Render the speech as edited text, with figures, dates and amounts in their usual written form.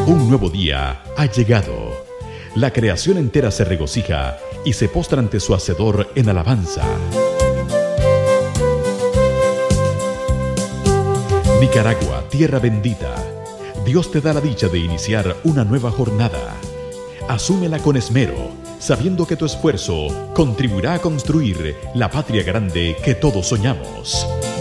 Un nuevo día ha llegado. La creación entera se regocija y se postra ante su Hacedor en alabanza. Nicaragua, tierra bendita. Dios te da la dicha de iniciar una nueva jornada. Asúmela con esmero, sabiendo que tu esfuerzo contribuirá a construir la patria grande que todos soñamos.